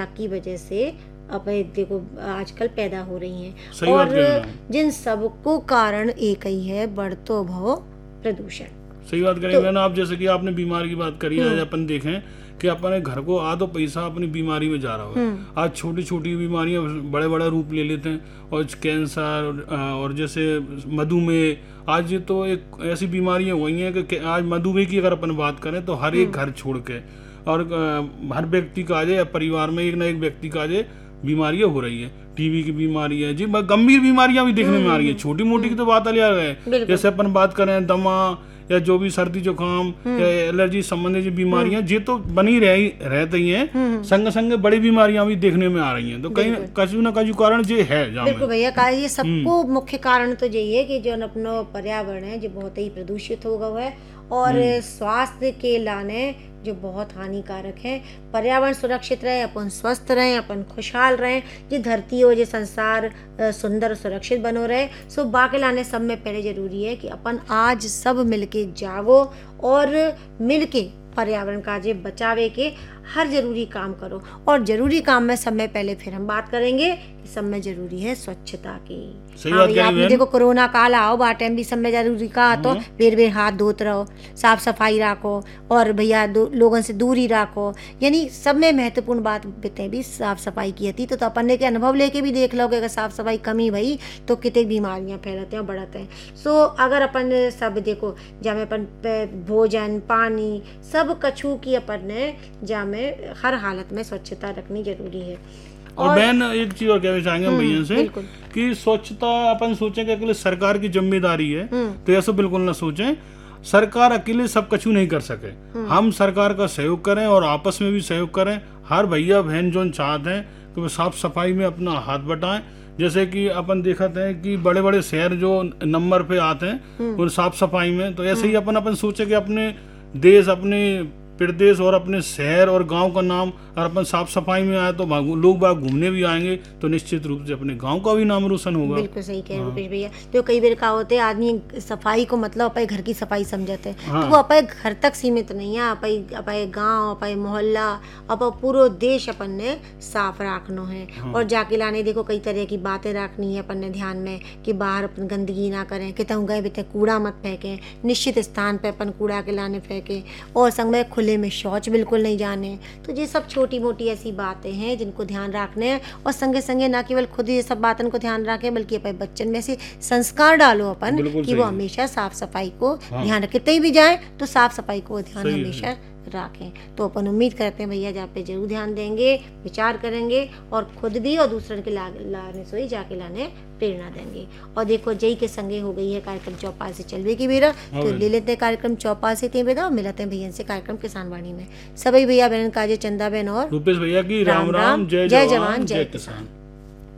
मजाक की वजह से अब देखो आजकल पैदा हो रही हैं। सही बात और कह रहे हैं। जिन सबको कारण एक ही है, बढ़तो भव प्रदूषण। सही बात करेंगे ना आप, जैसे कि आपने बीमारी की बात करी, आज अपन देखें कि अपने घर को आधो पैसा अपनी बीमारी में जा रहा है। आज छोटी छोटी बीमारियां बड़े बड़े रूप ले लेते हैं, और कैंसर और जैसे मधुमेह, आज तो एक ऐसी बीमारियां हुई हैं कि आज मधुमेह की अगर अपन बात करें तो हर एक घर छोड़ के और हर व्यक्ति का आज या परिवार में एक ना एक व्यक्ति का आज बीमारियां हो रही है। टीबी की बीमारी है जी, गंभीर बीमारियां भी देखने में आ रही है। छोटी मोटी की तो बात अलग है, जैसे अपन बात करें दमा या जो भी सर्दी जुकाम या एलर्जी संबंधी जो बीमारियां, ये तो बनी रहती ही हैं, संग संग बड़ी बीमारियां भी देखने में आ रही हैं। तो कहीं कछु ना कछु कारण ये है। बिल्कुल भैया, ये सबको मुख्य कारण तो यही है कि जो अपना पर्यावरण है जो बहुत ही प्रदूषित हो गया है, और स्वास्थ्य के लाने जो बहुत हानिकारक है। पर्यावरण सुरक्षित रहे, अपन स्वस्थ रहें, अपन खुशहाल रहें, ये धरती और ये संसार सुंदर और सुरक्षित बनो रहे। सो बाकी लाने सब में पहले जरूरी है कि अपन आज सब मिलके जागो और मिलके पर्यावरण का जे बचावे के हर जरूरी काम करो। और जरूरी काम में सब में पहले फिर हम बात करेंगे कि सब में जरूरी है स्वच्छता की। हाँ भैया, आपने देखो कोरोना काल आओ बा टाइम भी सब में जरूरी कहा तो बेर बेर हाथ धोते रहो, साफ सफाई रखो, और भैया लोगों से दूरी रखो। यानी सब में महत्वपूर्ण बात बताए भी साफ सफाई की थी। तो अपन ने के अनुभव लेके भी देख लो कि अगर साफ सफाई कमी भई तो कितने बीमारियां फैलते हैं, बढ़ते हैं। सो अगर अपन सब देखो जामे अपन भोजन पानी सब कछु की अपन ने जामे हर हालत में स्वच्छता रखनी जरूरी है। और बहन एक चीज और कहना चाहेंगे भैया से कि स्वच्छता अपन सोचें कि अकेले सरकार की जिम्मेदारी है, तो ऐसा बिल्कुल ना सोचें। सरकार अकेले सब कछु नहीं कर सके, हम सरकार का सहयोग करें और आपस में भी सहयोग करें। हर भैया बहन जो चाहते हैं कि वो साफ सफाई में अपना हाथ बटाएं। जैसे कि अपन देखते हैं कि बड़े बड़े शहर जो नंबर पे आते हैं उन साफ सफाई में, तो ऐसे ही अपन सोचे कि अपने देश, अपने प्रदेश और अपने शहर और गांव का नाम और अपन साफ सफाई में आए तो लोग बाग घूमने भी आएंगे, तो निश्चित रूप से अपने गांव का भी नाम रोशन होगा। बिल्कुल सही कह रहे रुपेश भैया। तो कई बार का होते आदमी सफाई को मतलब अपने घर की सफाई समझते हैं, तो वो अपने घर तक सीमित नहीं है। अपने गांव, अपने मोहल्ला, अपन पूरा देश अपन ने साफ रखना है। और जाके लाने देखो कई तरह की बातें रखनी है अपन ने ध्यान में कि बाहर अपन गंदगी ना करें, कितने गए बिते कूड़ा मत फेंकें, निश्चित स्थान पे अपन कूड़ा के लाने फेंकें, और संग में खुले में शौच बिल्कुल नहीं जाने। तो ये सब छोटी मोटी ऐसी बातें हैं जिनको ध्यान रखने हैं। और संगे संगे ना केवल खुद ये सब बातों को ध्यान रखें, बल्कि अपने बच्चन में से संस्कार डालो अपन कि वो हमेशा साफ सफाई को ध्यान रखें। कहीं भी जाए तो साफ सफाई को ध्यान हमेशा रखें। तो अपन उम्मीद करते हैं भैया जहाँ पे जरूर ध्यान देंगे, विचार करेंगे, और खुद भी और दूसरों के लाने सोई जाके लाने प्रेरणा देंगे। और देखो जय के संगे हो गई है कार्यक्रम चौपाल से चलवे की बेरा, तो ले लेते हैं कार्यक्रम चौपाल से तीन बेरा और मिलाते हैं भैया से कार्यक्रम किसान वाणी में। सभी भैया बहन काजे चंदा बहन और रुपेश भैया की राम राम, जय जवान जय किसान।